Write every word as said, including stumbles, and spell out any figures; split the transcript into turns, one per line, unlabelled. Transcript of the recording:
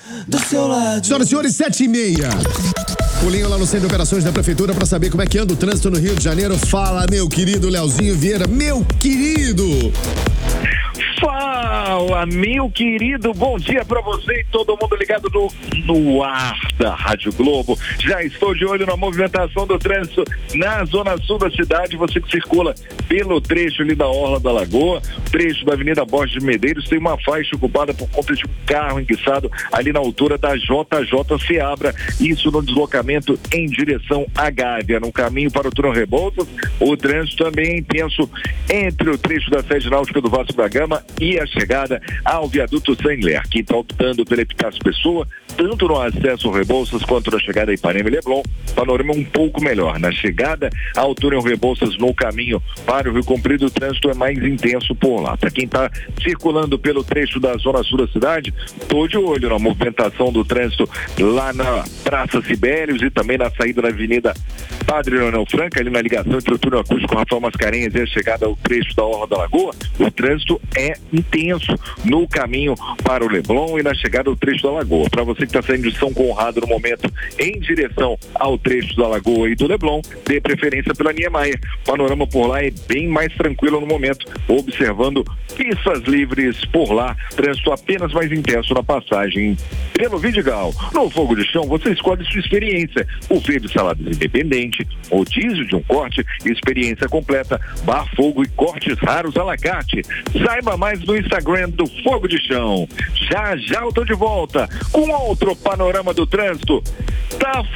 do seu lado.
Senhoras e senhores, sete e meia. Pulinho lá no Centro de Operações da Prefeitura para saber como é que anda o trânsito no Rio de Janeiro. Fala, meu querido Leozinho Vieira, meu querido.
Fala, meu querido, bom dia pra você e todo mundo ligado no, no ar da Rádio Globo. Já estou de olho na movimentação do trânsito na zona sul da cidade. Você que circula pelo trecho ali da Orla da Lagoa, trecho da Avenida Borges de Medeiros, tem uma faixa ocupada por conta de um carro enguiçado ali na altura da J J Seabra, isso no deslocamento em direção à Gávea, no caminho para o túnel Rebouças. O trânsito também é intenso entre o trecho da sede náutica do Vasco da Gama e a chegada ao viaduto Sangler, que está optando pela Epitácio Pessoa, tanto no acesso ao Rebouças quanto na chegada a Ipanema e Leblon. Panorama um pouco melhor. Na chegada ao túnel Rebouças, no caminho para o Rio Comprido, o trânsito é mais intenso por lá. Para quem está circulando pelo trecho da zona sul da cidade, estou de olho na movimentação do trânsito lá na Praça Sibérios e também na saída da Avenida Padre Leonel Franca, ali na ligação entre o túnel acústico Rafael Mascarenhas e a chegada ao trecho da Orla da Lagoa. O trânsito é intenso no caminho para o Leblon e na chegada ao trecho da Lagoa. Para você que está saindo de São Conrado no momento em direção ao trecho da Lagoa e do Leblon, dê preferência pela Niemeyer. O panorama por lá é bem mais tranquilo no momento, observando pistas livres por lá, trânsito apenas mais intenso na passagem pelo Vidigal. No Fogo de Chão, você escolhe sua experiência. Buffet de saladas independente, rodízio de um corte, experiência completa, bar, fogo e cortes raros à la carte. Saiba mais no Instagram do Fogo de Chão. Já já eu tô de volta com outro panorama do trânsito da